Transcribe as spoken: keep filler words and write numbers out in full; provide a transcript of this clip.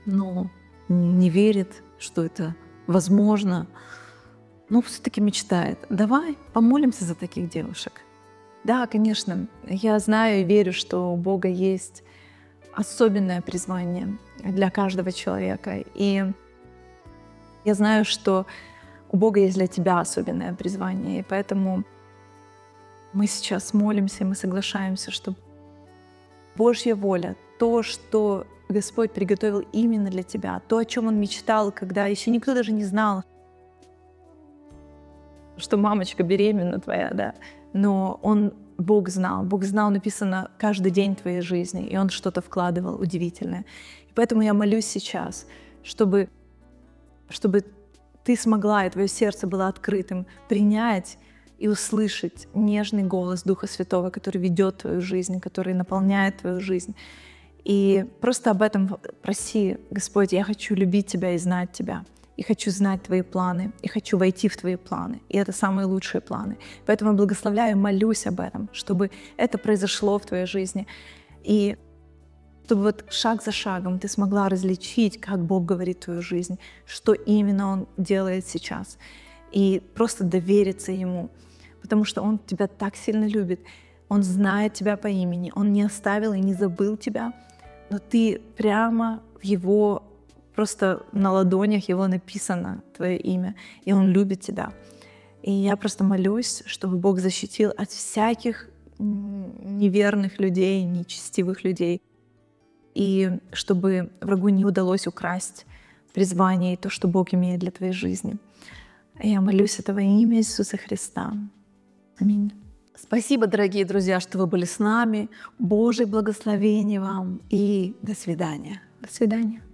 но не верит, что это возможно, но все-таки мечтает. Давай помолимся за таких девушек. Да, конечно. Я знаю и верю, что у Бога есть особенное призвание для каждого человека. И я знаю, что у Бога есть для тебя особенное призвание. И поэтому мы сейчас молимся, и мы соглашаемся, что Божья воля, то, что Господь приготовил именно для тебя, то, о чем Он мечтал, когда еще никто даже не знал, что мамочка беременна твоя, да, но Он, Бог знал, Бог знал, написано, каждый день твоей жизни, и Он что-то вкладывал удивительное. И поэтому я молюсь сейчас, чтобы, чтобы ты смогла, и твое сердце было открытым, принять и услышать нежный голос Духа Святого, который ведет твою жизнь, который наполняет твою жизнь. И просто об этом проси: Господь, я хочу любить Тебя и знать Тебя. И хочу знать Твои планы, и хочу войти в Твои планы. И это самые лучшие планы. Поэтому я благословляю, молюсь об этом, чтобы это произошло в Твоей жизни. И чтобы вот шаг за шагом ты смогла различить, как Бог говорит в твою жизнь, что именно Он делает сейчас. И просто довериться Ему, потому что Он тебя так сильно любит. Он знает тебя по имени, Он не оставил и не забыл тебя, но ты прямо в Его, просто на ладонях Его написано твое имя, и Он любит тебя. И я просто молюсь, чтобы Бог защитил от всяких неверных людей, нечестивых людей, и чтобы врагу не удалось украсть призвание и то, что Бог имеет для твоей жизни. Я молюсь это во имя Иисуса Христа. Аминь. Спасибо, дорогие друзья, что вы были с нами. Божьих благословений вам и до свидания. До свидания.